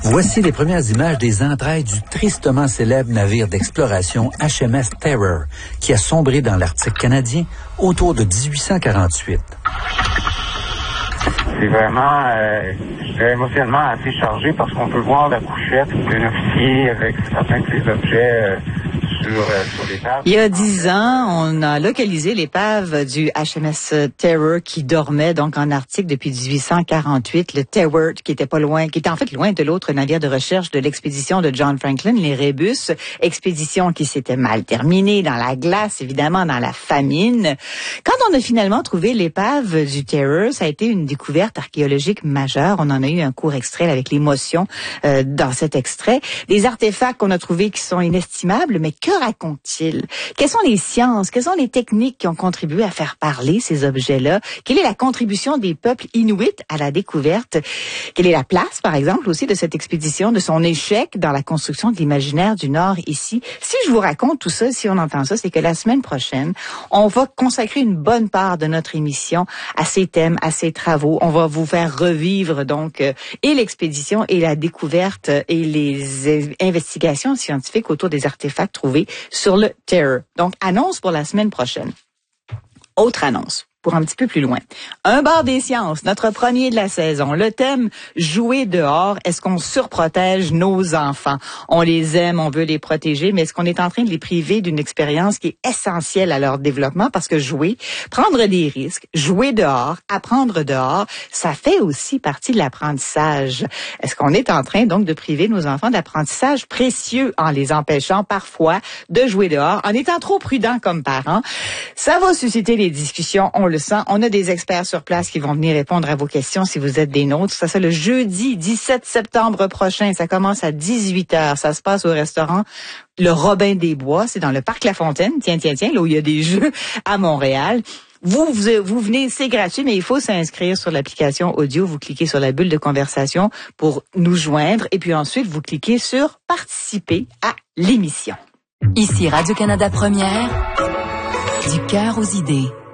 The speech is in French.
Voici les premières images des entrailles du tristement célèbre navire d'exploration HMS Terror, qui a sombré dans l'Arctique canadien autour de 1848. C'est vraiment émotionnellement assez chargé parce qu'on peut voir la couchette d'un officier avec certains de ses objets sur l'épave. Il y a 10 ans, on a localisé l'épave du HMS Terror qui dormait donc en Arctique depuis 1848. Le Terror qui était en fait loin de l'autre navire de recherche de l'expédition de John Franklin, les Rébus. Expédition qui s'était mal terminée dans la glace, évidemment dans la famine. Quand on a finalement trouvé l'épave du Terror, ça a été une découverte archéologique majeure. On en a eu un court extrait avec l'émotion dans cet extrait. Des artefacts qu'on a trouvés qui sont inestimables, mais que racontent-ils? Quelles sont les sciences? Quelles sont les techniques qui ont contribué à faire parler ces objets-là? Quelle est la contribution des peuples inuits à la découverte? Quelle est la place, par exemple, aussi de cette expédition, de son échec dans la construction de l'imaginaire du Nord ici? Si je vous raconte tout ça, si on entend ça, c'est que la semaine prochaine, on va consacrer une bonne part de notre émission à ces thèmes, à ces travaux. On va vous faire revivre donc et l'expédition et la découverte et les investigations scientifiques autour des artefacts trouvés sur le Terror. Donc, annonce pour la semaine prochaine. Autre annonce. Pour un petit peu plus loin. Un bar des sciences, notre premier de la saison. Le thème, jouer dehors. Est-ce qu'on surprotège nos enfants? On les aime, on veut les protéger, mais est-ce qu'on est en train de les priver d'une expérience qui est essentielle à leur développement? Parce que jouer, prendre des risques, jouer dehors, apprendre dehors, ça fait aussi partie de l'apprentissage. Est-ce qu'on est en train donc de priver nos enfants d'apprentissage précieux en les empêchant parfois de jouer dehors, en étant trop prudents comme parents? Ça va susciter des discussions, on le sent. On a des experts sur place qui vont venir répondre à vos questions si vous êtes des nôtres. Ça, c'est le jeudi 17 septembre prochain. Ça commence à 18h. Ça se passe au restaurant Le Robin des Bois. C'est dans le parc La Fontaine. Tiens, là où il y a des jeux à Montréal. Vous venez, c'est gratuit, mais il faut s'inscrire sur l'application audio. Vous cliquez sur la bulle de conversation pour nous joindre. Et puis ensuite, vous cliquez sur participer à l'émission. Ici Radio-Canada Première, du cœur aux idées.